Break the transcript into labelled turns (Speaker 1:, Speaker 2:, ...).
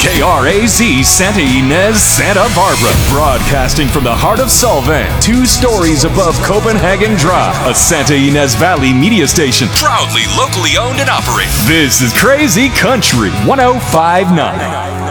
Speaker 1: KRAZ Santa Ynez, Santa Barbara. Broadcasting from the heart of Solvang, 2 stories above Copenhagen Drive. A Santa Ynez Valley media station. Proudly locally owned and operated. This is Crazy Country 1059.